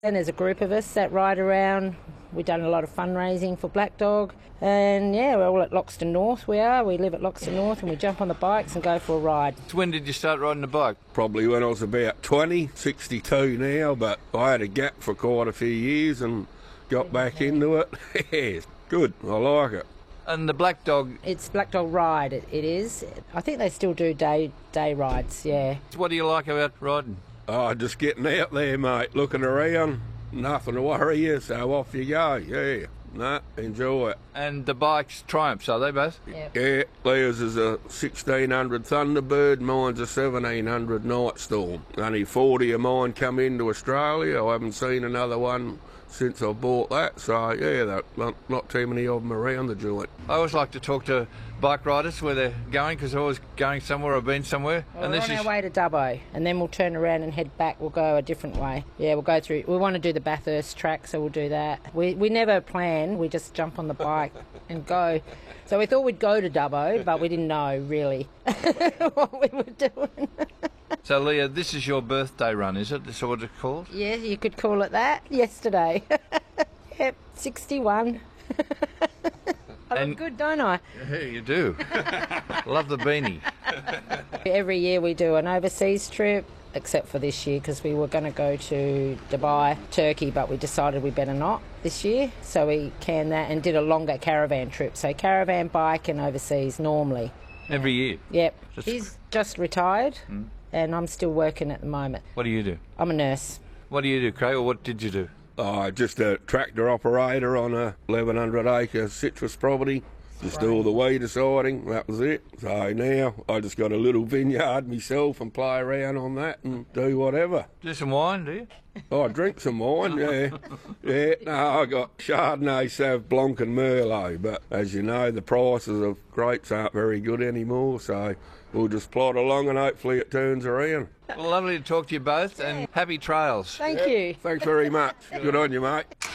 And there's a group of us that ride around. We've done a lot of fundraising for Black Dog. And yeah, we're all at Loxton North. We live at Loxton North, and we jump on the bikes and go for a ride. When did you start riding the bike? Probably when I was about 20, 62 now, but I had a gap for quite a few years and got back into it. Yeah, it's good. I like it. And the Black Dog? It's Black Dog Ride, it is. I think they still do day rides, yeah. What do you like about riding? Oh, just getting out there, mate, looking around, nothing to worry you, so off you go, yeah. Enjoy it. And the bike's Triumphs, are they both? Yep. Yeah, Leah's is a 1600 Thunderbird, mine's a 1700 Nightstorm. Only 40 of mine come into Australia. I haven't seen another one since I bought that, so yeah, not too many of them around the joint. I always like to talk to bike riders where they're going, because they're always going somewhere or been somewhere. Well, we're on our way to Dubbo, and then we'll turn around and head back. We'll go a different way. Yeah, we'll go through. We want to do the Bathurst track, so we'll do that. We never plan. We just jump on the bike and go. So we thought we'd go to Dubbo, but we didn't know really what we were doing. So, Leah, this is your birthday run, is it? This is what it's called? Yeah, you could call it that. Yesterday. Yep, 61. I look good, don't I? Yeah, you do. Love the beanie. Every year we do an overseas trip, except for this year, because we were going to go to Dubai, Turkey, but we decided we better not this year. So we canned that and did a longer caravan trip. So caravan, bike and overseas normally. Every year? Yep. He's just retired. And I'm still working at the moment. What do you do? I'm a nurse. What do you do, Craig, or what did you do? Just a tractor operator on a 1,100 acre citrus property. Just do all the weed deciding, that was it. So now I just got a little vineyard myself and play around on that and do whatever. Do some wine, do you? I drink some wine, yeah. Yeah, no, I got Chardonnay, Sauv Blanc and Merlot, but as you know, the prices of grapes aren't very good anymore, so we'll just plod along and hopefully it turns around. Well, lovely to talk to you both, and happy trails. Thank you. Thanks very much. Good on you, mate.